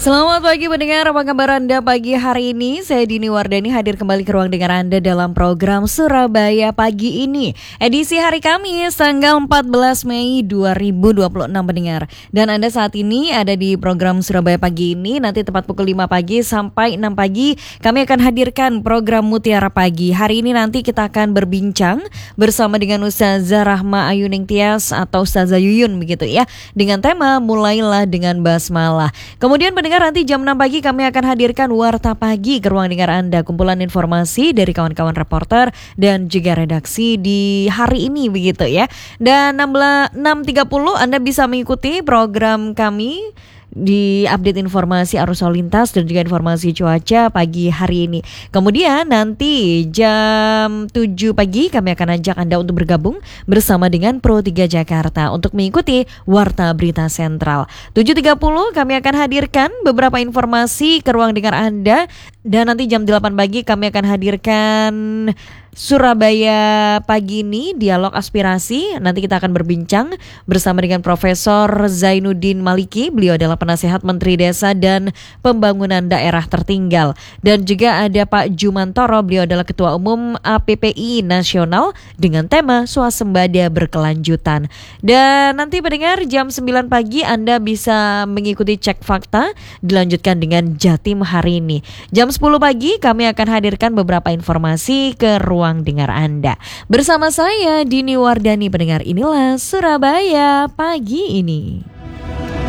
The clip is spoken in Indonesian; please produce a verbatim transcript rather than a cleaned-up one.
Selamat pagi pendengar, apa kabar Anda pagi hari ini? Saya Dini Wardani hadir kembali ke ruang dengar Anda dalam program Surabaya Pagi ini. Edisi hari Kamis tanggal empat belas Mei dua ribu dua puluh enam pendengar. Dan Anda saat ini ada di program Surabaya Pagi ini. Nanti tepat pukul lima pagi sampai enam pagi kami akan hadirkan program Mutiara Pagi. Hari ini nanti kita akan berbincang bersama dengan Ustazah Rahma Ayuning Tias atau Ustazah Yuyun begitu ya. Dengan tema Mulailah dengan Basmalah. Kemudian pendengar, nanti jam enam pagi kami akan hadirkan Warta Pagi ke ruang dengar Anda. Kumpulan informasi dari kawan-kawan reporter dan juga redaksi di hari ini begitu ya. Dan enam tiga puluh Anda bisa mengikuti program kami di update informasi arus lalu lintas dan juga informasi cuaca pagi hari ini. Kemudian nanti jam tujuh pagi kami akan ajak Anda untuk bergabung bersama dengan Pro tiga Jakarta untuk mengikuti Warta Berita Sentral. tujuh tiga puluh kami akan hadirkan beberapa informasi ke ruang dengar Anda. Dan nanti jam delapan pagi kami akan hadirkan Surabaya Pagi ini Dialog Aspirasi. Nanti kita akan berbincang bersama dengan Profesor Zainuddin Maliki. Beliau adalah penasehat Menteri Desa dan Pembangunan Daerah Tertinggal. Dan juga ada Pak Jumantoro. Beliau adalah Ketua Umum A P P I Nasional dengan tema Swasembada Berkelanjutan. Dan nanti pendengar jam sembilan pagi Anda bisa mengikuti Cek Fakta dilanjutkan dengan Jatim hari ini. Jam sepuluh pagi kami akan hadirkan beberapa informasi ke ruang dengar Anda. Bersama saya Dini Wardani pendengar, inilah Surabaya Pagi ini.